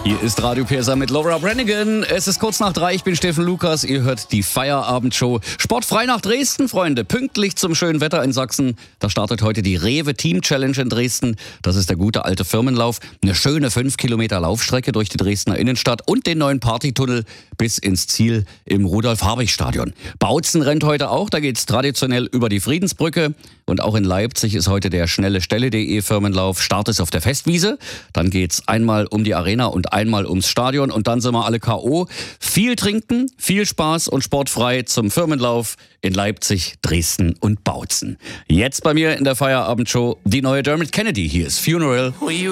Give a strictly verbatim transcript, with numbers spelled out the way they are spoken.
Hier ist Radio Persa mit Laura Branigan. Es ist kurz nach drei, ich bin Steffen Lukas. Ihr hört die Feierabendshow. Sportfrei nach Dresden, Freunde. Pünktlich zum schönen Wetter in Sachsen. Da startet heute die Rewe Team Challenge in Dresden. Das ist der gute alte Firmenlauf. Eine schöne fünf Kilometer Laufstrecke durch die Dresdner Innenstadt und den neuen Partytunnel bis ins Ziel im Rudolf-Habich-Stadion. Bautzen rennt heute auch. Da geht's traditionell über die Friedensbrücke. Und auch in Leipzig ist heute der schnelle Stelle.de Firmenlauf. Start ist auf der Festwiese. Dann geht's einmal um die Arena und einmal ums Stadion. Und dann sind wir alle K O. Viel trinken, viel Spaß und sportfrei zum Firmenlauf in Leipzig, Dresden und Bautzen. Jetzt bei mir in der Feierabendshow die neue Dermot Kennedy. Hier ist Funeral.